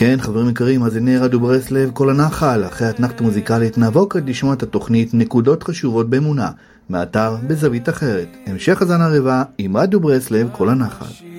כן, חברים יקרים, אז הנה רדיו ברסלב כל הנחל. אחרי התנחת המוזיקלית נעבור כעת לשמוע את התוכנית נקודות חשובות באמונה, מאתר בזווית אחרת. המשך הזן הרבה עם רדיו ברסלב כל הנחל.